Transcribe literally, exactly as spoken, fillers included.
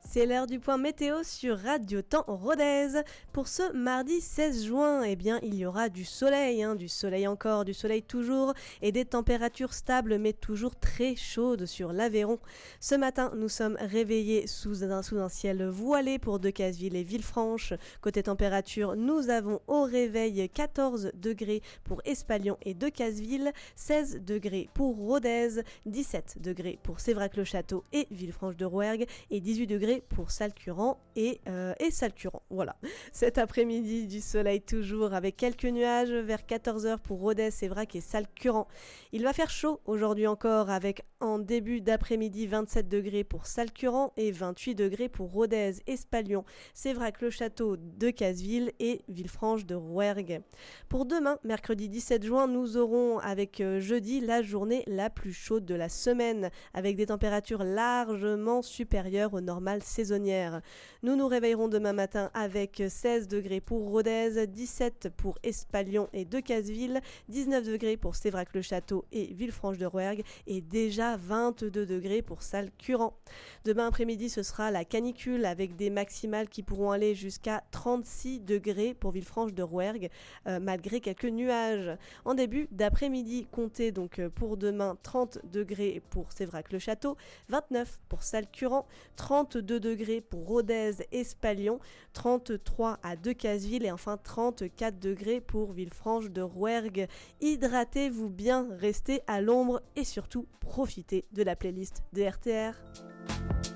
C'est l'heure du point météo sur Radio Temps Rodez. Pour ce mardi seize juin, eh bien, il y aura du soleil, hein, du soleil encore, du soleil toujours, et des températures stables mais toujours très chaudes sur l'Aveyron. Ce matin, nous sommes réveillés sous un, sous un ciel voilé pour Decazeville et Villefranche. Côté température, nous avons au réveil quatorze degrés pour Espalion et Decazeville, seize degrés pour Rodez, dix-sept degrés pour Sévrac-le-Château et Villefranche-de-Rouergue et dix-huit degrés pour Salcurant et, euh, et Salcurant. Voilà. Cet après-midi, du soleil toujours avec quelques nuages vers quatorze heures pour Rodez, Sévrac et Salcurant. Il va faire chaud aujourd'hui encore avec en début d'après-midi vingt-sept degrés pour Salcurant et vingt-huit degrés pour Rodez, Espalion, Sévrac-le-Château, Decazeville et Villefranche-de-Rouergue. Pour demain, mercredi dix-sept juin, nous aurons avec euh, jeudi la journée la plus chaude de la semaine avec des températures largement supérieures aux normales saisonnières. Nous nous réveillerons demain matin avec seize degrés pour Rodez, dix-sept pour Espalion et Decazeville, dix-neuf degrés pour Sévrac-le-Château et Villefranche-de-Rouergue et déjà vingt-deux degrés pour Salcurant. Demain après-midi, ce sera la canicule avec des maximales qui pourront aller jusqu'à trente-six degrés pour Villefranche-de-Rouergue euh, malgré quelques nuages. En début d'après-midi, comptez donc pour demain trente degrés pour Sévrac-le-Château, vingt-neuf pour Salcurant, trente-deux degrés pour Rodez, Espalion, trente-trois à Decazeville et enfin trente-quatre degrés pour Villefranche-de-Rouergue. Hydratez-vous bien, restez à l'ombre et surtout profitez de la playlist de R T R.